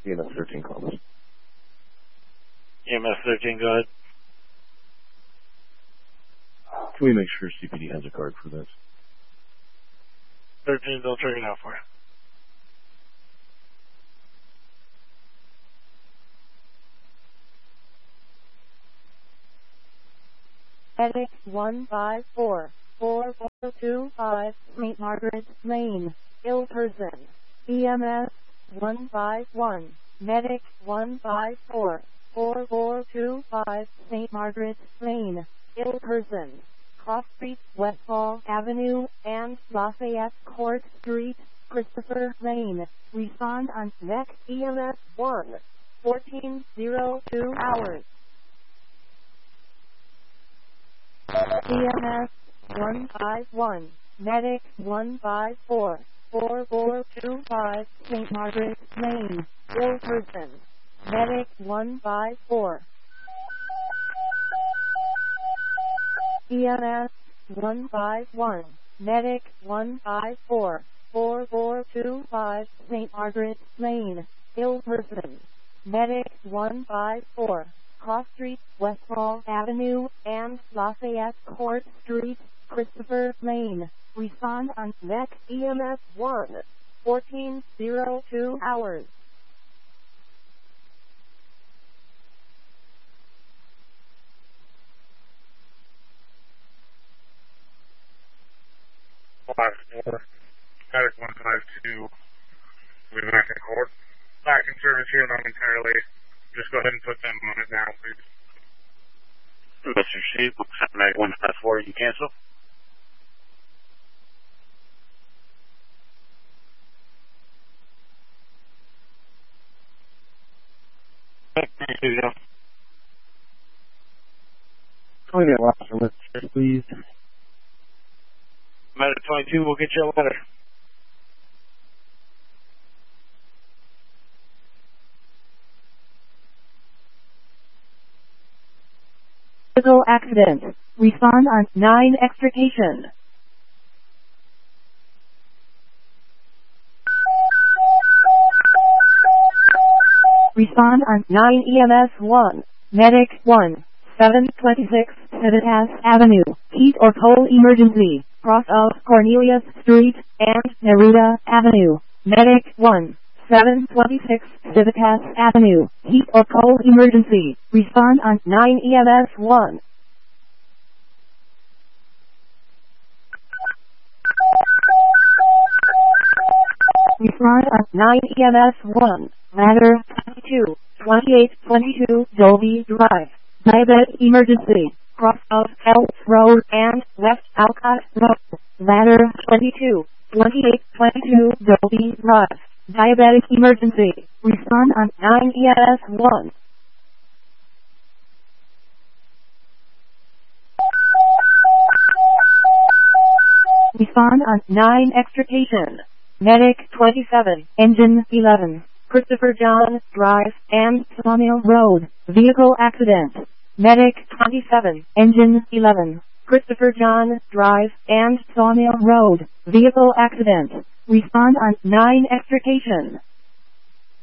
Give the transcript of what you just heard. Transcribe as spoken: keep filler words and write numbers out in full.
E M S thirteen Columbus. E M S thirteen, go ahead. Can we make sure C P D has a card for this? thirteen, they'll trigger now for you. Medic one five four, four four two five, Saint Margaret's Lane, ill person. E M S one five one, Medic one five four, four four two five, Saint Margaret's Lane, ill person. Cross Street, Westfall Avenue, and Lafayette Court Street, Christopher Lane. Respond on next E M S one, fourteen oh two hours. E M S one five one, Medic one five four, four four two five, Saint Margaret's Lane, ill person. Medic one five four. E M S one five one, Medic one five four, four four two five, Saint Margaret's Lane, ill person. Medic one five four, Cross Street, Westfall Avenue, and Lafayette Court Street, Christopher Lane. Respond on next E M S one, fourteen oh two hours. five four, Medic one five two, we've been back in court. Back in service here momentarily. Just go ahead and put them on it now, please. Mister C, Medic one five four, you cancel? Here you go. Can we get lost from this, please? Medic twenty-two, we'll get you a letter. Physical accident. Respond on nine extrication. Respond on nine E M S one, Medic one, seven twenty-six, Civitas Avenue, heat or cold emergency, cross of Cornelius Street and Neruda Avenue. Medic one, seven twenty-six, Civitas Avenue, heat or cold emergency. Respond on nine E M S one. Respond on nine E M S one, ladder twenty-two, twenty-eight twenty-two, Dolby Drive. Diabetic emergency, cross of Phelps Road and West Alcott Road. Ladder twenty-two, twenty-eight twenty-two, Dolby Drive. Diabetic emergency. Respond on nine E M S one. Respond on nine extrication. Medic twenty-seven, Engine eleven, Christopher John Drive and Sawmill Road, vehicle accident. Medic twenty-seven, Engine eleven, Christopher John Drive and Sawmill Road, vehicle accident. Respond on nine extrication.